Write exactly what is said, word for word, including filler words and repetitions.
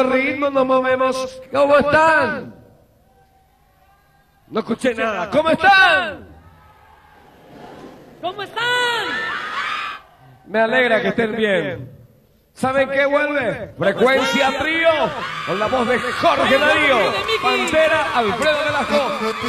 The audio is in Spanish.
ritmo nos movemos. ¿Cómo están? No escuché nada. ¿Cómo están? ¿Cómo están? Me alegra que estén bien. ¿Saben qué vuelve? Frecuencia Trío, con la voz de Jorge Darío, Pantera, Alfredo Velasco.